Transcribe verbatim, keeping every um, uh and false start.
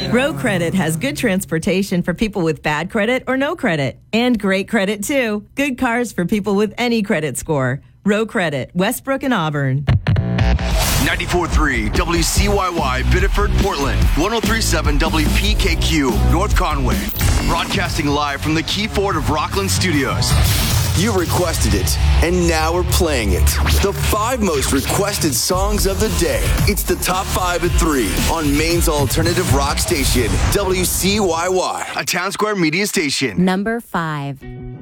Row Credit has good transportation for people with bad credit or no credit. And great credit, too. Good cars for people with any credit score. Row Credit, Westbrook and Auburn. ninety-four point three W C Y Y, Biddeford, Portland. one oh three point seven W P K Q, North Conway. Broadcasting live from the Key Ford of Rockland Studios. You requested it, and now we're playing it. The five most requested songs of the day. It's the top five at three on Maine's alternative rock station, W C Y Y, a Town Square media station. Number five.